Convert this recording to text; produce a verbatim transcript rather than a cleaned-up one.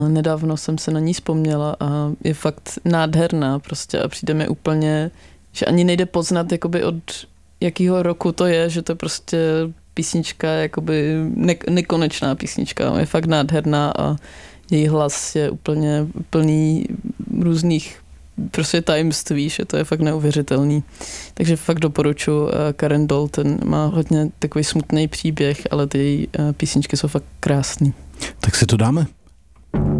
Nedávno jsem se na ní vzpomněla a je fakt nádherná prostě a přijde mi úplně, že ani nejde poznat jakoby od jakého roku to je, že to je prostě písnička, jakoby ne- nekonečná písnička. Je fakt nádherná a její hlas je úplně plný různých prostě tajemství, že to je fakt neuvěřitelný. Takže fakt doporučuji. Karen Dalton má hodně takový smutný příběh, ale ty její písničky jsou fakt krásný. Tak si to dáme.